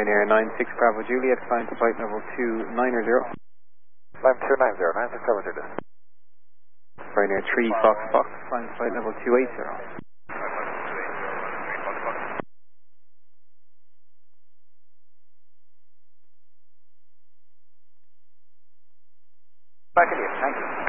Ryanair 96 Bravo Juliet, flying to flight level 290. Climb 290, 96 Bravo Juliet. Ryanair 3 Fox Fox, flying to flight level 280. Back in here, thank you.